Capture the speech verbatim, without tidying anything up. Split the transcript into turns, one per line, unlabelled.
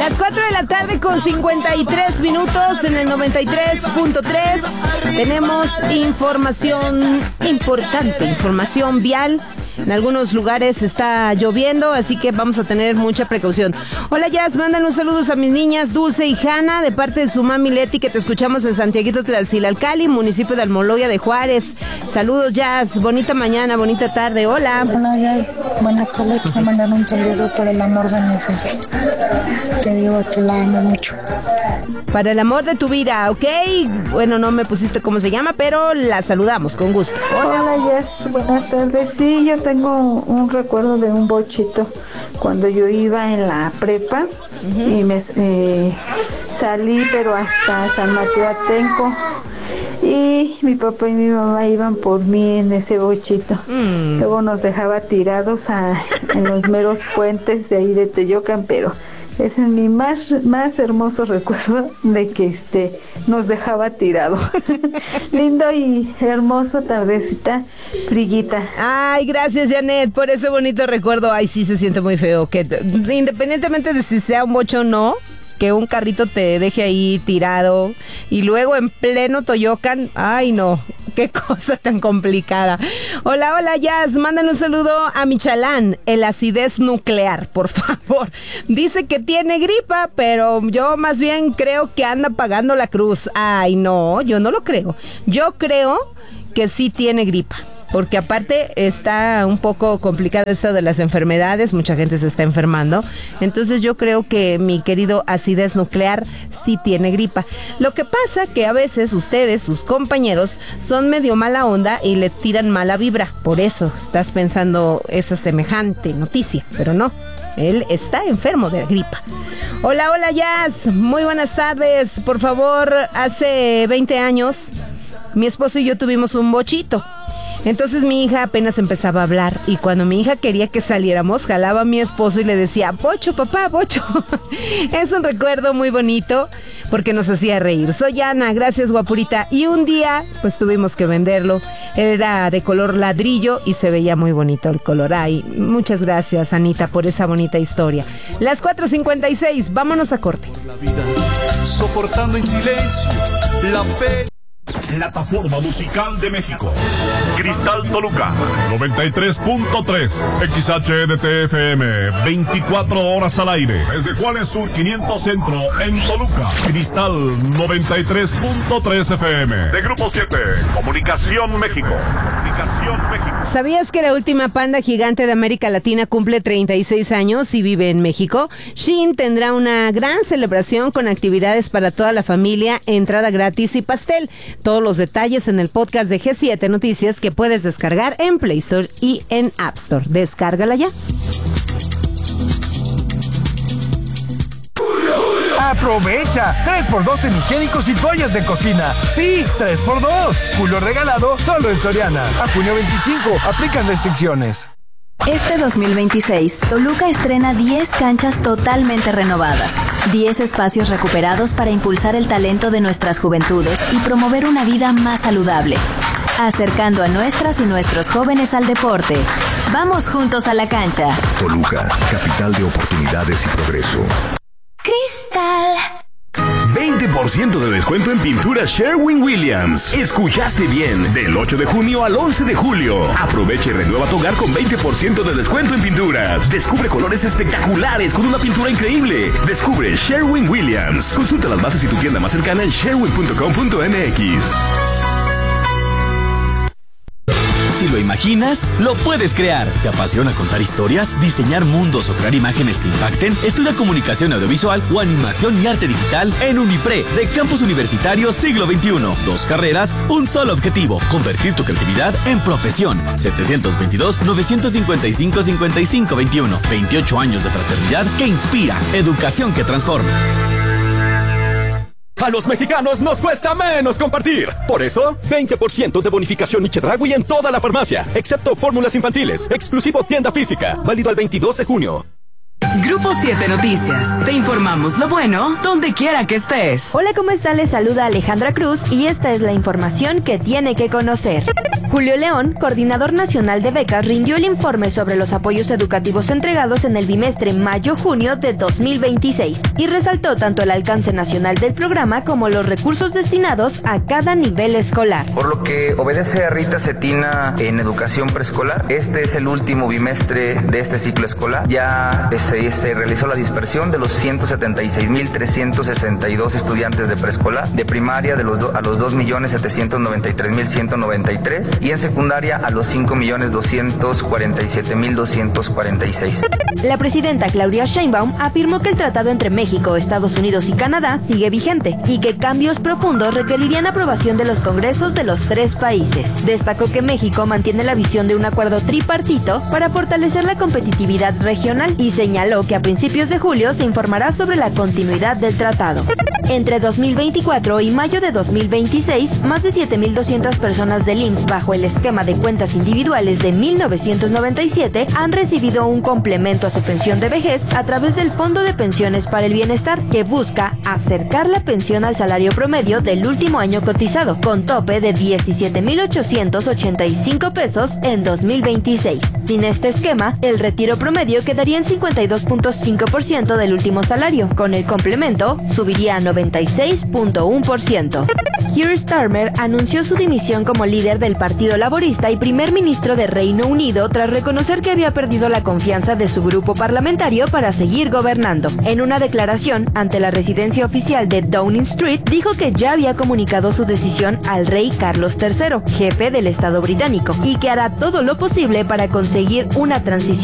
Las cuatro de la tarde con cincuenta y tres minutos en el noventa y tres punto tres. Tenemos información importante, información vial. En algunos lugares está lloviendo, así que vamos a tener mucha precaución. Hola Jazz, mandan un saludos a mis niñas Dulce y Hanna de parte de su mami Leti, que te escuchamos en Santiaguito Tlalcilalcali, municipio de Almoloya de Juárez. Saludos Jazz, bonita mañana, bonita tarde, hola.
Hola Jazz, buenas tardes, quiero mandar un saludo por el amor de mi vida, que digo que la amo mucho.
Para el amor de tu vida, ¿ok? Bueno, no me pusiste cómo se llama, pero la saludamos con gusto.
Hola, Hola Jazz, buenas tardes. Sí, yo tengo un recuerdo de un bochito cuando yo iba en la prepa. Uh-huh. Y me eh, salí, pero hasta San Mateo Atenco. Y mi papá y mi mamá iban por mí en ese bochito. Mm. Luego nos dejaba tirados a, en los meros puentes de ahí de Teyocan, pero ese es mi más, más hermoso recuerdo de que este nos dejaba tirados. Lindo y hermoso tardecita, frillita.
Ay, gracias Janet por ese bonito recuerdo. Ay, sí se siente muy feo que independientemente de si sea un bocho o no, que un carrito te deje ahí tirado y luego en pleno Toyocan, ay no, qué cosa tan complicada. Hola, hola Jazz, mandan un saludo a Michalán, el acidez nuclear, por favor. Dice que tiene gripa, pero yo más bien creo que anda pagando la cruz. Ay no, yo no lo creo. Yo creo que sí tiene gripa. Porque aparte está un poco complicado esto de las enfermedades, mucha gente se está enfermando, entonces yo creo que mi querido acidez nuclear sí tiene gripa. Lo que pasa que a veces ustedes, sus compañeros, son medio mala onda y le tiran mala vibra, por eso estás pensando esa semejante noticia, pero no. Él está enfermo de gripa. Hola, hola Jazz, muy buenas tardes. Por favor, hace veinte años, mi esposo y yo tuvimos un bochito. Entonces mi hija apenas empezaba a hablar y cuando mi hija quería que saliéramos, jalaba a mi esposo y le decía, bocho, papá, bocho. Es un recuerdo muy bonito porque nos hacía reír. Soy Ana, gracias guapurita. Y un día, pues tuvimos que venderlo. Era de color ladrillo y se veía muy bonito el color. Ay, muchas gracias, Anita, por esa bonita historia. Las cuatro cincuenta y seis, vámonos a corte.
La vida, soportando en silencio la pena.
Plataforma Musical de México. Cristal Toluca noventa y tres punto tres. X H D T F M veinticuatro horas al aire. Desde Juárez Sur quinientos Centro en Toluca. Cristal noventa y tres punto tres F M. De Grupo siete. Comunicación México. Comunicación México.
¿Sabías que la última panda gigante de América Latina cumple treinta y seis años y vive en México? Shein tendrá una gran celebración con actividades para toda la familia, entrada gratis y pastel. Todos los detalles en el podcast de G siete Noticias que puedes descargar en Play Store y en App Store. Descárgala ya.
¡Aprovecha! tres por dos en higiénicos y toallas de cocina. ¡Sí! tres por dos. Julio regalado solo en Soriana. A junio veinticinco. Aplican restricciones.
Este dos mil veintiséis, Toluca estrena diez canchas totalmente renovadas, diez espacios recuperados para impulsar el talento de nuestras juventudes y promover una vida más saludable, acercando a nuestras y nuestros jóvenes al deporte. Vamos juntos a la cancha.
Toluca, capital de oportunidades y progreso.
Cristal.
veinte por ciento de descuento en pintura Sherwin-Williams. Escuchaste bien, del ocho de junio al once de julio. Aprovecha y renueva tu hogar con veinte por ciento de descuento en pinturas. Descubre colores espectaculares con una pintura increíble. Descubre Sherwin-Williams. Consulta las bases y tu tienda más cercana en sherwin punto com punto m x.
Si lo imaginas, lo puedes crear. ¿Te apasiona contar historias, diseñar mundos o crear imágenes que impacten? Estudia comunicación audiovisual o animación y arte digital en Unipre de Campus Universitario Siglo veintiuno. Dos carreras, un solo objetivo: convertir tu creatividad en profesión. setecientos veintidós, novecientos cincuenta y cinco, cincuenta y cinco veintiuno. veintiocho años de fraternidad que inspira. Educación que transforma.
A los mexicanos nos cuesta menos compartir. Por eso, veinte por ciento de bonificación y Chedraui en toda la farmacia, excepto fórmulas infantiles. Exclusivo tienda física. Válido al veintidós de junio.
Grupo siete Noticias. Te informamos lo bueno donde quiera que estés.
Hola, ¿cómo están? Les saluda Alejandra Cruz y esta es la información que tiene que conocer. Julio León, coordinador nacional de becas, rindió el informe sobre los apoyos educativos entregados en el bimestre mayo-junio de dos mil veintiséis y resaltó tanto el alcance nacional del programa como los recursos destinados a cada nivel escolar.
Por lo que obedece a Rita Cetina en educación preescolar, este es el último bimestre de este ciclo escolar. Ya se, se realizó la dispersión de los ciento setenta y seis mil trescientos sesenta y dos estudiantes de preescolar, de primaria de los do, a los dos millones setecientos noventa y tres mil ciento noventa y tres y en secundaria a los cinco millones doscientos cuarenta y siete mil doscientos cuarenta y seis.
La presidenta Claudia Sheinbaum afirmó que el tratado entre México, Estados Unidos y Canadá sigue vigente y que cambios profundos requerirían aprobación de los congresos de los tres países. Destacó que México mantiene la visión de un acuerdo tripartito para fortalecer la competitividad regional y señaló que a principios de julio se informará sobre la continuidad del tratado. Entre dos mil veinticuatro y mayo de dos mil veintiséis, más de siete mil doscientas personas del I M S S bajo el esquema de cuentas individuales de mil novecientos noventa y siete han recibido un complemento a su pensión de vejez a través del Fondo de Pensiones para el Bienestar, que busca acercar la pensión al salario promedio del último año cotizado, con tope de diecisiete mil ochocientos ochenta y cinco pesos en dos mil veintiséis. Sin este esquema, el retiro promedio quedaría en cincuenta y dos punto cinco por ciento del último salario. Con el complemento, subiría a noventa y seis punto uno por ciento. Keir Starmer anunció su dimisión como líder del Partido Laborista y primer ministro de Reino Unido tras reconocer que había perdido la confianza de su grupo parlamentario para seguir gobernando. En una declaración ante la residencia oficial de Downing Street, dijo que ya había comunicado su decisión al rey Carlos tercero, jefe del Estado británico, y que hará todo lo posible para conseguir una transición